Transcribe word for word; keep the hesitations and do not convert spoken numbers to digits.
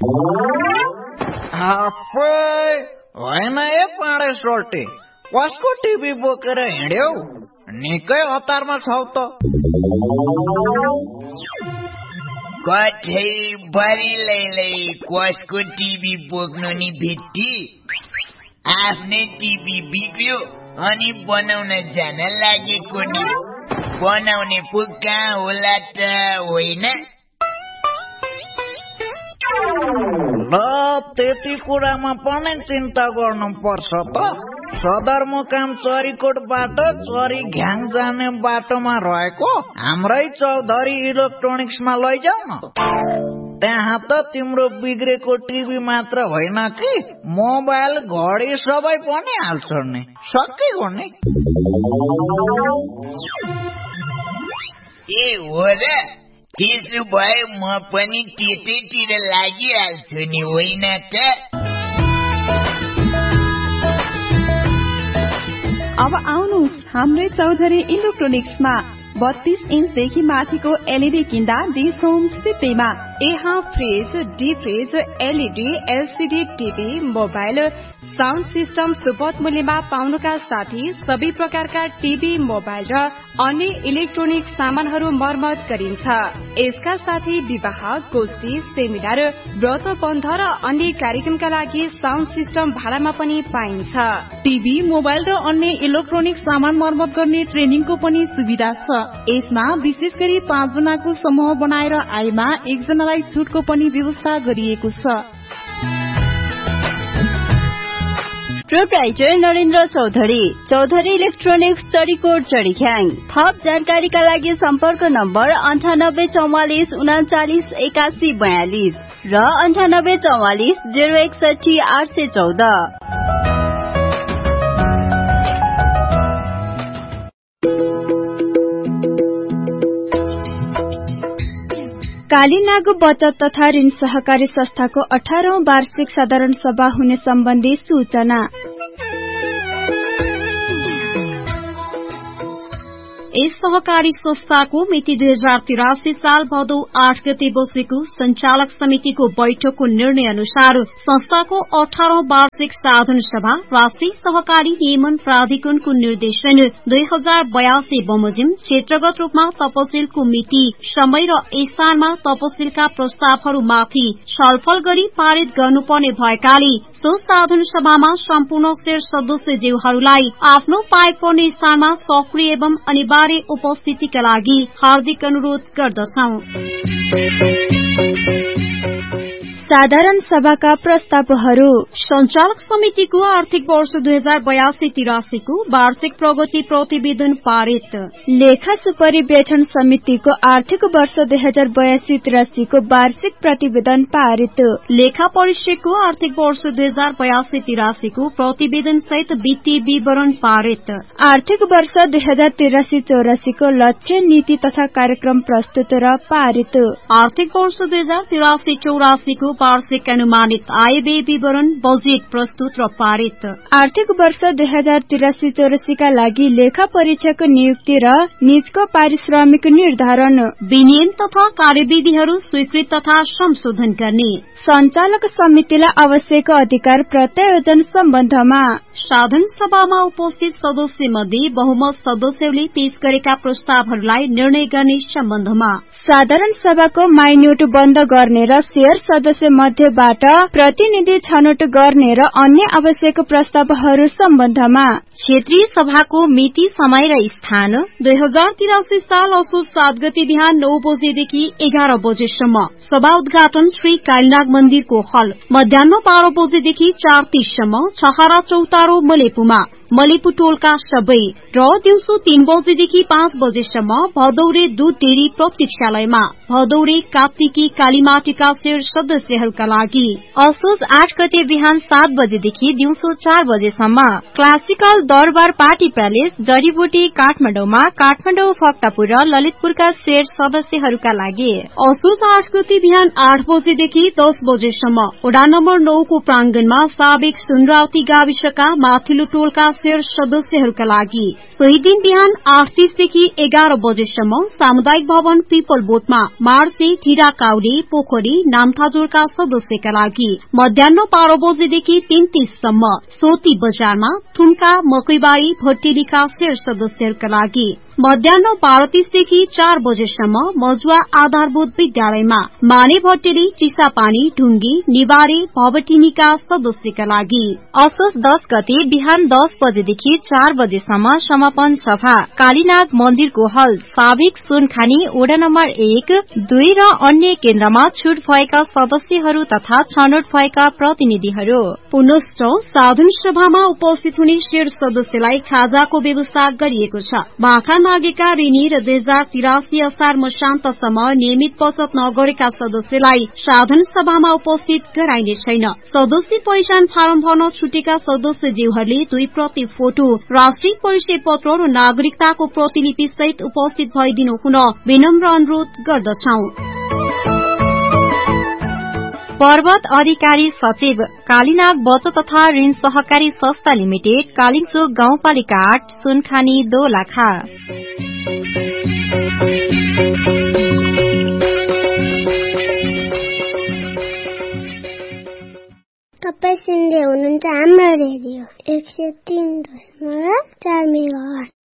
होइन ए पाडे सोल्टी, कसको टिभी बोकेर हिँड्यौ? निकै हतारमा छौ त। कठै बरिलैलै कसको टिभी बोक्नु नि भित्ती। आफ्नै टिभी बिग्रियो अनि बनाउन जान लागेको नि। बनाउने पो कहाँ होला त, होइन? ल त्यति कुरामा पनि चिन्ता गर्नु पर्छ त। सदरमुकाम चरीकोटबाट चरी घ्याङ जाने बाटोमा रहेको हाम्रै चौधरी इलेक्ट्रोनिक्समा लैजाऊ न। त्यहाँ त तिम्रो बिग्रेको टिभी मात्र होइन कि मोबाइल घडी सबै पनि हाल्छ नि। सकिगयो नि। ए हो र? त्यसो भए म पनि त्यतैतिर लागिहाल्छु नि, होइन त? अब आउनुहोस् हाम्रै चौधरी इलेक्ट्रोनिक्समा बत्तीस इन्चदेखि माथिको एलईडी किन्दा डिस्काउन्ट सित्तैमा। यहाँ fridge, deep fridge, LED, LCD TV, mobile, sound system सुपथ मूल्यमा पाउनुका साथै सबै प्रकारका टिभी, मोबाइल र अन्य इलेक्ट्रोनिक सामानहरू मर्मत गरिन्छ। यसका साथै विवाह, गोष्ठी, सेमिनार, व्रत बन्ध र अन्य कार्यक्रमका लागि साउन्ड सिस्टम भाडामा पनि पाइन्छ। टिभी, मोबाइल र अन्य इलेक्ट्रोनिक सामान मर्मत गर्ने ट्रेनिङको पनि सुविधा छ। यसमा विशेष गरी पाँच जनाको समूह बनाएर आएमा एकजनालाई छुटको पनि व्यवस्था गरिएको छ। Proprietor Narendra Chaudhary, Chaudhary electronics, Charikot, चरीख्याङ। थप जानकारीका लागि सम्पर्क नम्बर अन्ठानब्बे चौवालिस उनाचालिस एकासी बयालिस र अन्ठानब्बे चौवालिस जेरो एकसठी आठ सय चौध। कालीनाग बचत तथा ऋण सहकारी संस्थाको अठारौं वार्षिक साधारण सभा हुने सम्बन्धी सूचना। यस सहकारी संस्थाको मिति दुई हजार तिरासी साल भदौ आठ गते बसेको संचालक समितिको बैठकको निर्णय अनुसार संस्थाको अठारौं वार्षिक साधारण सभा राष्ट्रिय सहकारी नियमन प्राधिकरणको निर्देशन दुई हजार बयासी बमोजिम क्षेत्रगत रूपमा तपसिलको मिति, समय र स्थानमा तपसिलका प्रस्तावहरूमाथि छलफल गरी पारित गर्नुपर्ने भएकाले सो साधारण सभामा सम्पूर्ण शेर सदस्यज्यूहरूलाई आफ्नो पाए पर्ने स्थानमा सक्रिय एवं अनिवार्य उपस्थितिका लागि हार्दिक अनुरोध गर्दछौं। साधारण सभाका प्रस्तावहरू। संचालक समितिको आर्थिक वर्ष दुई हजार बयासी तिरासीको वार्षिक प्रगति प्रतिवेदन पारित। लेखा सुपरिवेक्षण समितिको आर्थिक वर्ष दुई हजार बयासी तिरासीको वार्षिक प्रतिवेदन पारित। लेखा परिषदको आर्थिक वर्ष दुई हजार बयासी तिरासीको प्रतिवेदन सहित वित्तीय विवरण पारित। आर्थिक वर्ष दुई हजार तिरासी चौरासीको लक्ष्य, नीति तथा कार्यक्रम प्रस्तुत र पारित। आर्थिक वर्ष दुई हजार तिरासी चौरासीको वार्षिक अनुमानित आय व्यय विवरण, बजेट प्रस्तुत र पारित। आर्थिक वर्ष दुई हजार तिरासी चौरासीका लागि लेखा परीक्षक नियुक्ति र निजको पारिश्रमिक निर्धारण, विनियम तथा कार्यविधिहरू स्वीकृत तथा संशोधन गर्ने। संचालक समितिलाई आवश्यक अधिकार प्रत्यायोजन सम्बन्धमा साधारण सभामा उपस्थित सदस्य मध्ये बहुमत सदस्यले पेश गरेका प्रस्तावहरूलाई निर्णय गर्ने सम्बन्धमा साधारण सभाको माइन्युट बन्द गर्ने र शेयर सदस्य मध्येबाट प्रतिनिधि छनौट गर्ने र अन्य आवश्यक प्रस्तावहरू सम्बन्धमा क्षेत्रीय सभाको मिति, समय र स्थान दुई हजार तिरासी साल असोज सात गते बिहान नौ बजेदेखि एघार बजेसम्म सभा उद्घाटन श्री कालीनाग मन्दिरको हल, मध्याह बाह्र बजेदेखि चार तीससम्म छहारा चौतारो मलेपुमा मलेपु टोलका सबै र दिउँसो तीन बजेदेखि पाँच बजेसम्म भदौरे दूध डेरी प्रतीक्षालयमा भदौरे कार्तिकी कालीमाटीका शेर सदस्यहरूका लागि। असोज आठ गते बिहान सात बजेदेखि दिउँसो चार बजेसम्म क्लासिकल दरबार पार्टी प्यालेस जडीबुटी काठमाडौँमा काठमाडौँ, भक्तपुर र ललितपुरका शेर सदस्यहरूका लागि। असोज आठ गते बिहान आठ बजेदेखि दस बजेसम्म वडा नम्बर नौ को प्रांगणमा साबिक सुनरावती गाविसका माथिल्लो टोलका शेयर सदस्यहरूका लागि सोही दिन बिहान आठ तीसदेखि एघार बजेसम्म सामुदायिक भवन पिपल बोटमा मार्से ढिरा काउडे पोखरी नामथाजोड़का सदस्यका लागि मध्याह बाह्र बजेदेखि तीन तीससम्म सोती बजारमा थुम्का मकैबारी भट्टेलीका शेयर सदस्यहरूका लागि मध्याह बाह्र तीसदेखि चार बजेसम्म मजुवा आधारभूत विद्यालयमा माने भट्टेली चिसापानी ढुंगी निवारे भवटिनीका सदस्यका लागि असोज दस गते बिहान दस बजेदेखि चार बजेसम्म समापन सभा कालीनाग मन्दिरको हल साबिक सुनखानी वडा नम्बर एक दुई र अन्य केन्द्रमा छुट भएका सदस्यहरू तथा छनौट भएका प्रतिनिधिहरू पुनश्च साधन सभामा उपस्थित हुने शेयर सदस्यलाई खाजाको व्यवस्था गरिएको छ। भाखा मागेका ऋणी र दुई हजार तिरासी असार मसान्तसम्म नियमित बचत नगरेका सदस्यलाई साधन सभामा उपस्थित गराइने छैन। सदस्य पहिचान फारम भर्न छुटेका सदस्यज्यूहरूले दुई प्रति फोटो राष्ट्रिय परिचय पत्र र नागरिकताको प्रतिलिपि सहित उपस्थित भइदिनु हुन विनम्र अनुरोध गर्दछौ। पर्वत अधिकारी सचिव कालीनाग बचत तथा ऋण सहकारी संस्था लिमिटेड कालिङचोक गाउँपालिका आठ सुनखानी दोलखा। तपाईं सुन्दै हुनुहुन्छ हाम्रो रेडियो एक सय तीन दशमलव चार मेगाहर्ज।